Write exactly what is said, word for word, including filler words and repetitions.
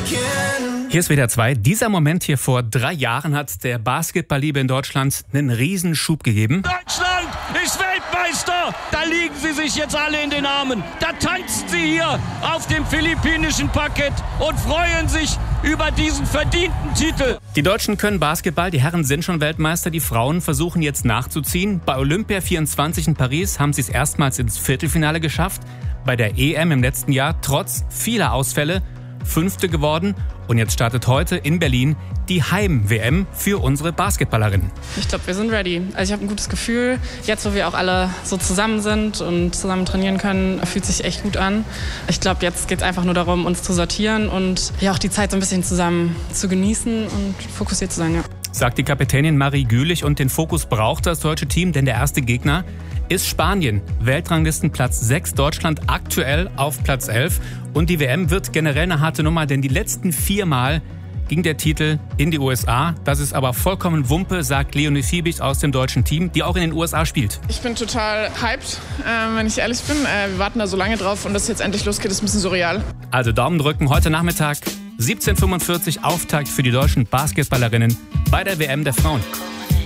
Hier ist W D R zwei. Dieser Moment hier vor drei Jahren hat der Basketballliebe in Deutschland einen Riesenschub gegeben. Deutschland ist Weltmeister! Da liegen sie sich jetzt alle in den Armen. Da tanzen sie hier auf dem philippinischen Parkett und freuen sich über diesen verdienten Titel. Die Deutschen können Basketball, die Herren sind schon Weltmeister, die Frauen versuchen jetzt nachzuziehen. Bei Olympia vierundzwanzig in Paris haben sie es erstmals ins Viertelfinale geschafft. Bei der E M im letzten Jahr trotz vieler Ausfälle Fünfte geworden. Und jetzt startet heute in Berlin die Heim-W M für unsere Basketballerinnen. Ich glaube, wir sind ready. Also ich habe ein gutes Gefühl. Jetzt, wo wir auch alle so zusammen sind und zusammen trainieren können, fühlt sich echt gut an. Ich glaube, jetzt geht es einfach nur darum, uns zu sortieren und ja auch die Zeit so ein bisschen zusammen zu genießen und fokussiert zu sein. Ja. Sagt die Kapitänin Marie Gülich, und den Fokus braucht das deutsche Team, denn der erste Gegner ist Spanien. Weltranglistenplatz sechs, Deutschland aktuell auf Platz elf. Und die W M wird generell eine harte Nummer, denn die letzten viermal ging der Titel in die U S A. Das ist aber vollkommen Wumpe, sagt Leonie Fiebig aus dem deutschen Team, die auch in den U S A spielt. Ich bin total hyped, äh, wenn ich ehrlich bin. Äh, wir warten da so lange drauf, und dass es jetzt endlich losgeht, ist ein bisschen surreal. Also Daumen drücken, heute Nachmittag siebzehn Uhr fünfundvierzig, Auftakt für die deutschen Basketballerinnen bei der W M der Frauen.